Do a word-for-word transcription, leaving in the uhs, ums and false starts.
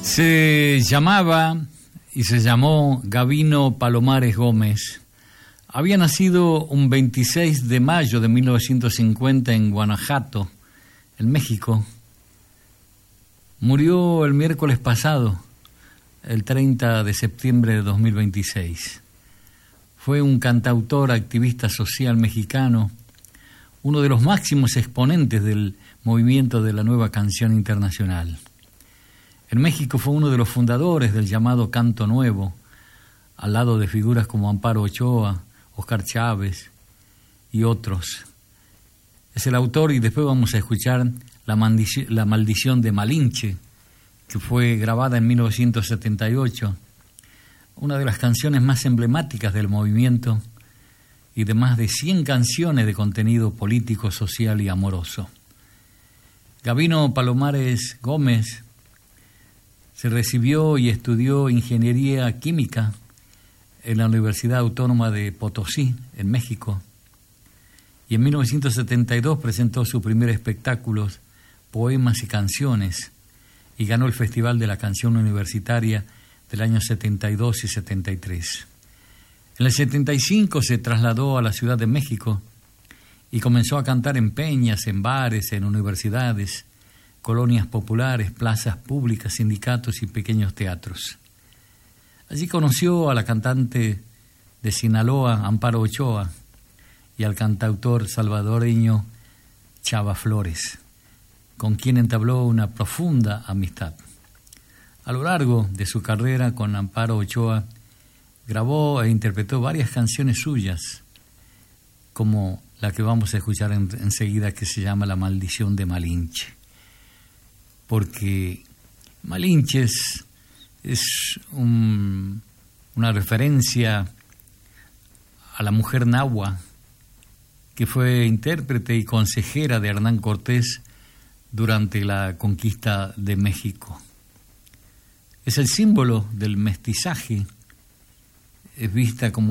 Se llamaba y se llamó Gabino Palomares Gómez. Había nacido un veintiséis de mayo de mil novecientos cincuenta en Guanajuato, en México. Murió el miércoles pasado, el treinta de septiembre de dos mil veintiséis. Fue un cantautor, activista social mexicano, uno de los máximos exponentes del movimiento de la nueva canción internacional. En México fue uno de los fundadores del llamado Canto Nuevo, al lado de figuras como Amparo Ochoa, Oscar Chávez y otros. Es el autor, y después vamos a escuchar La, maldici- la Maldición de Malinche, que fue grabada en mil novecientos setenta y ocho, una de las canciones más emblemáticas del movimiento y de más de cien canciones de contenido político, social y amoroso. Gabino Palomares Gómez se recibió y estudió Ingeniería Química en la Universidad Autónoma de Potosí, en México, y en mil novecientos setenta y dos presentó su primer espectáculo, Poemas y Canciones, y ganó el Festival de la Canción Universitaria del año setenta y dos y setenta y tres. En el setenta y cinco se trasladó a la Ciudad de México y comenzó a cantar en peñas, en bares, en universidades, colonias populares, plazas públicas, sindicatos y pequeños teatros. Allí conoció a la cantante de Sinaloa, Amparo Ochoa, y al cantautor salvadoreño Chava Flores, con quien entabló una profunda amistad. A lo largo de su carrera con Amparo Ochoa, grabó e interpretó varias canciones suyas, como la que vamos a escuchar en, enseguida, que se llama La Maldición de Malinche. Porque Malinche es, es un, una referencia a la mujer nahua, que fue intérprete y consejera de Hernán Cortés durante la conquista de México. Es el símbolo del mestizaje, es vista como